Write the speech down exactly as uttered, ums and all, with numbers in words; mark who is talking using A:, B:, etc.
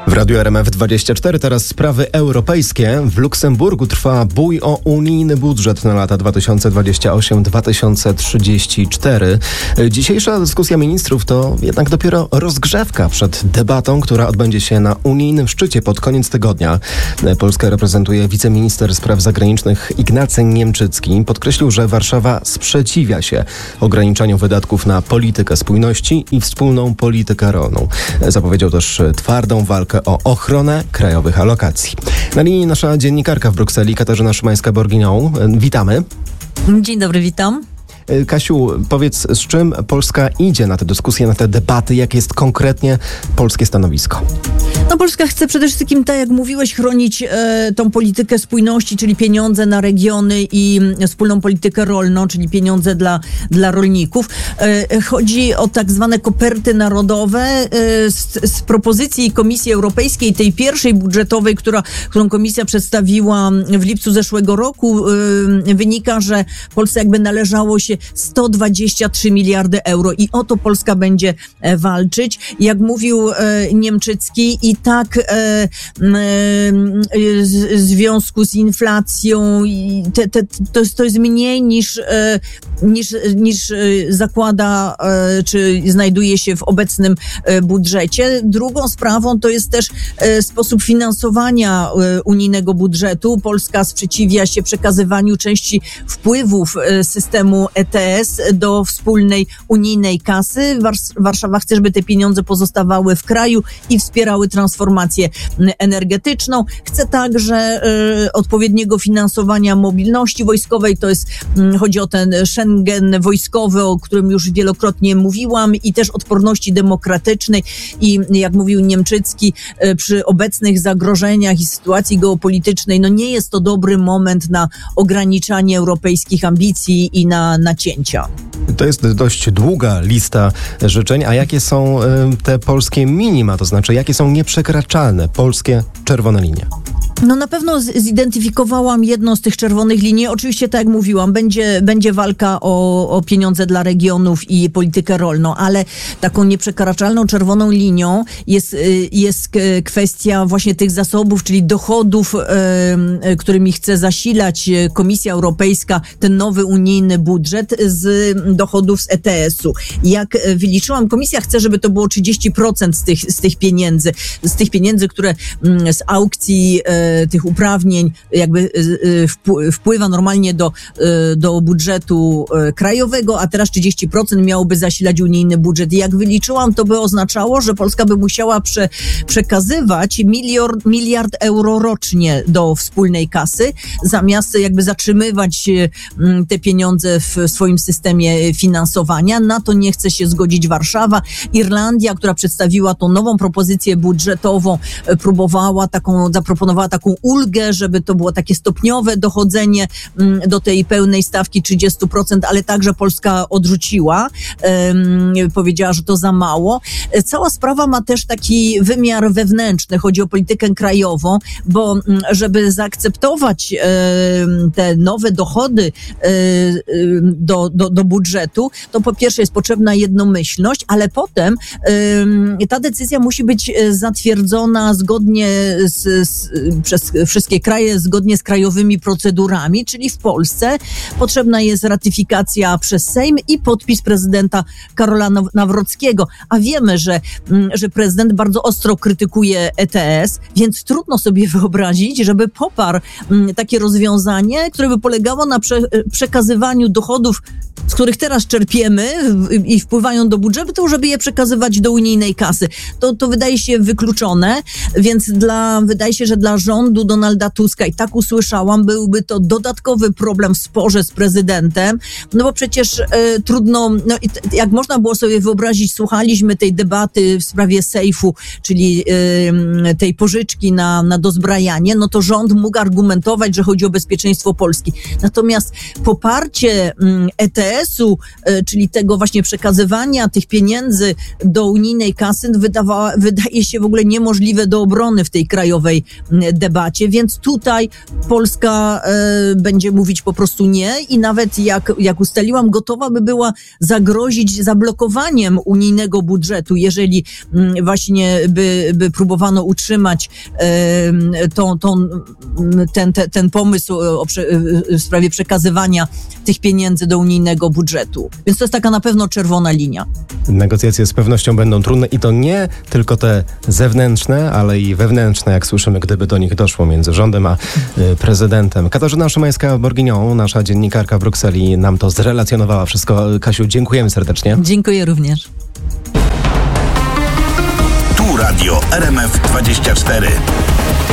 A: W Radiu R M F dwadzieścia cztery teraz sprawy europejskie. W Luksemburgu trwa bój o unijny budżet na lata dwa tysiące dwudziesty ósmy do dwa tysiące trzydziestego czwartego. Dzisiejsza dyskusja ministrów to jednak dopiero rozgrzewka przed debatą, która odbędzie się na unijnym szczycie pod koniec tygodnia. Polskę reprezentuje wiceminister spraw zagranicznych Ignacy Niemczycki. Podkreślił, że Warszawa sprzeciwia się ograniczaniu wydatków na politykę spójności i wspólną politykę rolną. Zapowiedział też twardą walkę o ochronę krajowych alokacji. Na linii nasza dziennikarka w Brukseli, Katarzyna Szymańska-Borginą. Witamy.
B: Dzień dobry, witam.
A: Kasiu, powiedz, z czym Polska idzie na te dyskusje, na te debaty? Jakie jest konkretnie polskie stanowisko?
B: No Polska chce przede wszystkim, tak jak mówiłeś, chronić e, tą politykę spójności, czyli pieniądze na regiony i wspólną politykę rolną, czyli pieniądze dla, dla rolników. E, chodzi o tak zwane koperty narodowe. E, z, z propozycji Komisji Europejskiej, tej pierwszej budżetowej, która, którą Komisja przedstawiła w lipcu zeszłego roku, e, wynika, że Polsce jakby należało się sto dwadzieścia trzy miliardy euro i o to Polska będzie e, walczyć. Jak mówił e, Niemczycki, i tak e, e, w związku z inflacją i te, te, to, jest, to jest mniej niż, e, niż, niż e, zakłada, e, czy znajduje się w obecnym e, budżecie. Drugą sprawą to jest też e, sposób finansowania e, unijnego budżetu. Polska sprzeciwia się przekazywaniu części wpływów e, systemu E T S do wspólnej unijnej kasy. Wars- Warszawa chce, żeby te pieniądze pozostawały w kraju i wspierały transformację energetyczną. Chce także y, odpowiedniego finansowania mobilności wojskowej. To jest, y, chodzi o ten Schengen wojskowy, o którym już wielokrotnie mówiłam, i też odporności demokratycznej. I jak mówił Niemczycki, y, przy obecnych zagrożeniach i sytuacji geopolitycznej, no nie jest to dobry moment na ograniczanie europejskich ambicji i na nacięcia.
A: To jest dość długa lista życzeń, a jakie są y, te polskie minima, to znaczy jakie są nieprzekraczalne polskie czerwone linie?
B: No na pewno zidentyfikowałam jedną z tych czerwonych linii. Oczywiście, tak jak mówiłam, będzie, będzie walka o, o pieniądze dla regionów i politykę rolną, ale taką nieprzekraczalną czerwoną linią jest, jest kwestia właśnie tych zasobów, czyli dochodów, y, którymi chce zasilać Komisja Europejska ten nowy unijny budżet z dochodów z E T S-u. Jak wyliczyłam, Komisja chce, żeby to było trzydzieści procent z tych, z tych pieniędzy, z tych pieniędzy, które z aukcji tych uprawnień jakby wpływa normalnie do, do budżetu krajowego, a teraz trzydzieści procent miałoby zasilać unijny budżet. I jak wyliczyłam, to by oznaczało, że Polska by musiała prze, przekazywać miliard, miliard euro rocznie do wspólnej kasy, zamiast jakby zatrzymywać te pieniądze w swoim systemie finansowania. Na to nie chce się zgodzić Warszawa. Irlandia, która przedstawiła tą nową propozycję budżetową, próbowała taką, zaproponowała taką ulgę, żeby to było takie stopniowe dochodzenie do tej pełnej stawki trzydzieści procent, ale także Polska odrzuciła. Um, powiedziała, że to za mało. Cała sprawa ma też taki wymiar wewnętrzny. Chodzi o politykę krajową, bo żeby zaakceptować um, te nowe dochody um, do, do, do budżetu, to po pierwsze jest potrzebna jednomyślność, ale potem um, ta decyzja musi być zatwierdzona zgodnie z, z, przez wszystkie kraje, zgodnie z krajowymi procedurami, czyli w Polsce potrzebna jest ratyfikacja przez Sejm i podpis prezydenta Karola Nawrockiego. A wiemy, że, że prezydent bardzo ostro krytykuje E T S, więc trudno sobie wyobrazić, żeby poparł takie rozwiązanie, które by polegało na prze, przekazywaniu dochodów, z których teraz czerpiemy i wpływają do budżetu, żeby je przekazywać do unijnej kasy. To, to wydaje się wykluczone, więc dla, wydaje się, że dla rządu Donalda Tuska, i tak usłyszałam, byłby to dodatkowy problem w sporze z prezydentem, no bo przecież e, trudno, no, jak można było sobie wyobrazić, słuchaliśmy tej debaty w sprawie sejfu, czyli e, tej pożyczki na, na dozbrajanie, no to rząd mógł argumentować, że chodzi o bezpieczeństwo Polski. Natomiast poparcie E T D S-u, czyli tego właśnie przekazywania tych pieniędzy do unijnej kasy wydawała, wydaje się w ogóle niemożliwe do obrony w tej krajowej debacie, więc tutaj Polska e, będzie mówić po prostu nie i nawet jak, jak ustaliłam, gotowa by była zagrozić zablokowaniem unijnego budżetu, jeżeli m, właśnie by, by próbowano utrzymać e, tą, tą, ten, ten, ten pomysł o, w sprawie przekazywania tych pieniędzy do unijnego budżetu. Więc to jest taka na pewno czerwona linia.
A: Negocjacje z pewnością będą trudne i to nie tylko te zewnętrzne, ale i wewnętrzne, jak słyszymy, gdyby do nich doszło między rządem a y, prezydentem. Katarzyna Szymańska-Borginią, nasza dziennikarka w Brukseli, nam to zrelacjonowała wszystko. Kasiu, dziękujemy serdecznie.
B: Dziękuję również.
C: Tu Radio R M F dwadzieścia cztery.